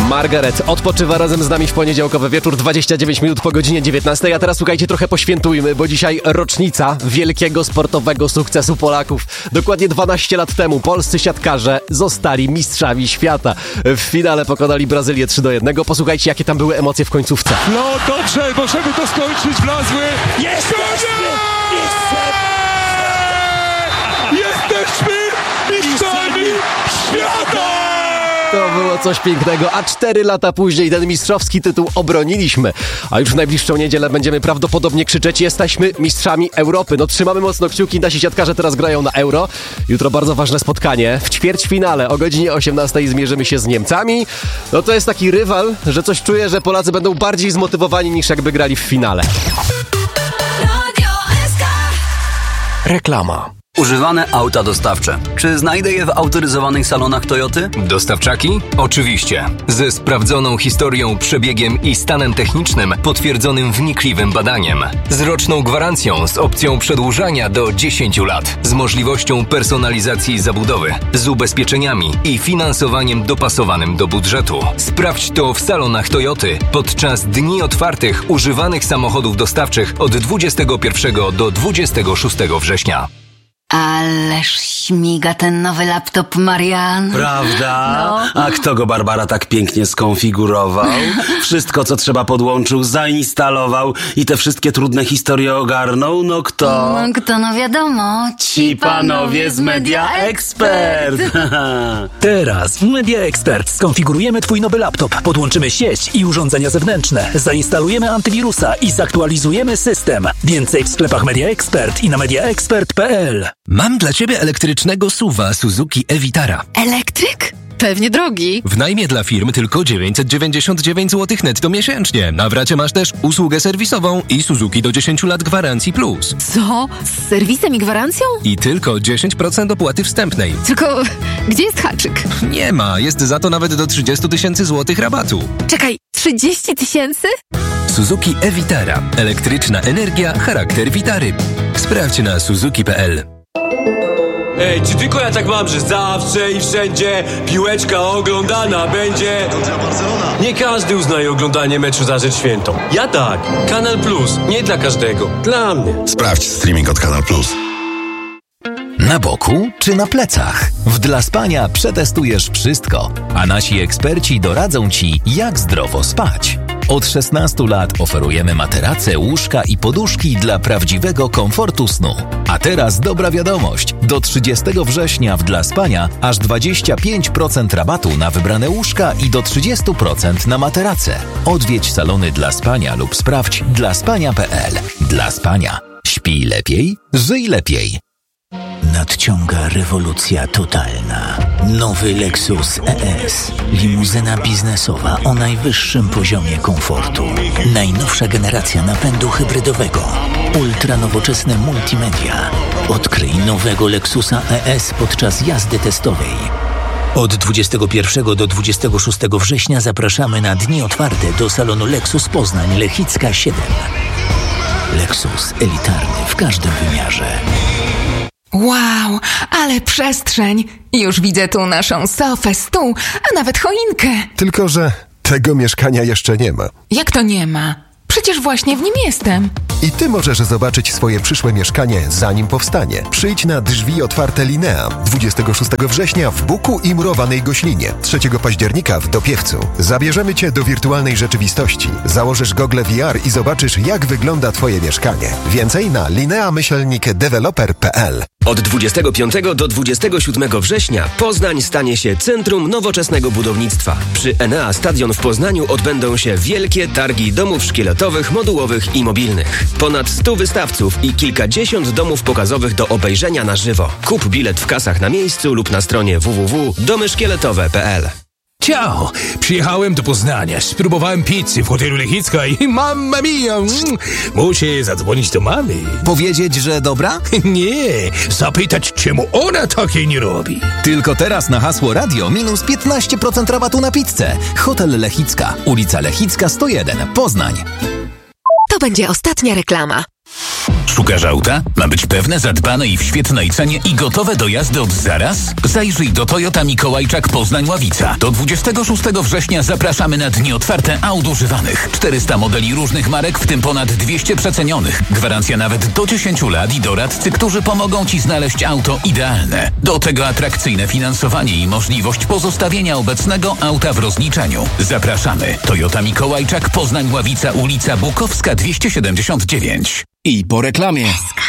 Margaret odpoczywa razem z nami w poniedziałkowy wieczór, 29 minut po godzinie 19. A teraz słuchajcie, trochę poświętujmy, bo dzisiaj rocznica wielkiego sportowego sukcesu Polaków. Dokładnie 12 lat temu polscy siatkarze zostali mistrzami świata. W finale pokonali Brazylię 3-1. Posłuchajcie, jakie tam były emocje w końcówce. No dobrze, możemy to skończyć, wlazły. Jesteśmy mistrzami świata! To było coś pięknego, a 4 lata później ten mistrzowski tytuł obroniliśmy. A już w najbliższą niedzielę będziemy prawdopodobnie krzyczeć: jesteśmy mistrzami Europy. No trzymamy mocno kciuki, nasi siatkarze teraz grają na Euro. Jutro bardzo ważne spotkanie. W ćwierćfinale o godzinie 18 zmierzymy się z Niemcami. No to jest taki rywal, że coś czuję, że Polacy będą bardziej zmotywowani niż jakby grali w finale. Reklama. Używane auta dostawcze. Czy znajdę je w autoryzowanych salonach Toyoty? Dostawczaki? Oczywiście. Ze sprawdzoną historią, przebiegiem i stanem technicznym potwierdzonym wnikliwym badaniem. Z roczną gwarancją z opcją przedłużania do 10 lat. Z możliwością personalizacji zabudowy. Z ubezpieczeniami i finansowaniem dopasowanym do budżetu. Sprawdź to w salonach Toyoty podczas dni otwartych używanych samochodów dostawczych od 21 do 26 września. Ależ śmiga ten nowy laptop, Marian. Prawda? No. A kto go, Barbara, tak pięknie skonfigurował? Wszystko, co trzeba, podłączył, zainstalował i te wszystkie trudne historie ogarnął? No kto? No wiadomo. Ci panowie z Media Expert. Teraz w Media Expert skonfigurujemy twój nowy laptop, podłączymy sieć i urządzenia zewnętrzne, zainstalujemy antywirusa i zaktualizujemy system. Więcej w sklepach Media Expert i na mediaexpert.pl. Mam dla ciebie elektrycznego SUV-a Suzuki e-Vitara. Elektryk? Pewnie drogi. W najmie dla firm tylko 999 zł netto miesięcznie. Na wracie masz też usługę serwisową i Suzuki do 10 lat gwarancji plus. Co? Z serwisem i gwarancją? I tylko 10% opłaty wstępnej. Tylko gdzie jest haczyk? Nie ma, jest za to nawet do 30 000 złotych rabatu. Czekaj, 30 000? Suzuki e-Vitara. Elektryczna energia, charakter Vitary. Sprawdź na suzuki.pl. Ej, czy tylko ja tak mam, że zawsze i wszędzie piłeczka oglądana będzie? Nie każdy uznaje oglądanie meczu za rzecz świętą. Ja tak. Kanal Plus. Nie dla każdego. Dla mnie. Sprawdź streaming od Kanal Plus. Na boku czy na plecach? W Dla Spania przetestujesz wszystko, a nasi eksperci doradzą Ci, jak zdrowo spać. Od 16 lat oferujemy materace, łóżka i poduszki dla prawdziwego komfortu snu. A teraz dobra wiadomość. Do 30 września w Dla Spania aż 25% rabatu na wybrane łóżka i do 30% na materace. Odwiedź salony Dla Spania lub sprawdź dlaspania.pl. Dla Spania. Śpij lepiej, żyj lepiej. Nadciąga rewolucja totalna. Nowy Lexus ES. Limuzyna biznesowa o najwyższym poziomie komfortu. Najnowsza generacja napędu hybrydowego. Ultranowoczesne multimedia. Odkryj nowego Lexusa ES podczas jazdy testowej. Od 21 do 26 września zapraszamy na dni otwarte do salonu Lexus Poznań Lechicka 7. Lexus elitarny w każdym wymiarze. Wow, ale przestrzeń. Już widzę tu naszą sofę, stół, a nawet choinkę. Tylko że tego mieszkania jeszcze nie ma. Jak to nie ma? Przecież właśnie w nim jestem. I ty możesz zobaczyć swoje przyszłe mieszkanie, zanim powstanie. Przyjdź na drzwi otwarte Linea 26 września w Buku i Murowanej Goślinie, 3 października w Dopiewcu. Zabierzemy cię do wirtualnej rzeczywistości. Założysz gogle VR i zobaczysz, jak wygląda twoje mieszkanie. Więcej na linea-developer.pl. Od 25 do 27 września Poznań stanie się centrum nowoczesnego budownictwa. Przy Enea Stadion w Poznaniu odbędą się wielkie targi domów szkieletowych, modułowych i mobilnych. Ponad 100 wystawców i kilkadziesiąt domów pokazowych do obejrzenia na żywo. Kup bilet w kasach na miejscu lub na stronie www.domyszkieletowe.pl. Ciao! Przyjechałem do Poznania, spróbowałem pizzy w hotelu Lechicka i mamma mia! Muszę zadzwonić do mamy. Powiedzieć, że dobra? Nie, zapytać, czemu ona takiej nie robi. Tylko teraz na hasło radio minus 15% rabatu na pizzę. Hotel Lechicka, ulica Lechicka 101, Poznań. To będzie ostatnia reklama. Szukasz auta? Ma być pewne, zadbane i w świetnej cenie i gotowe do jazdy od zaraz? Zajrzyj do Toyota Mikołajczak Poznań-Ławica. Do 26 września zapraszamy na dni otwarte aut używanych. 400 modeli różnych marek, w tym ponad 200 przecenionych. Gwarancja nawet do 10 lat i doradcy, którzy pomogą Ci znaleźć auto idealne. Do tego atrakcyjne finansowanie i możliwość pozostawienia obecnego auta w rozliczeniu. Zapraszamy. Toyota Mikołajczak Poznań-Ławica, ulica Bukowska 279. I po reklamie.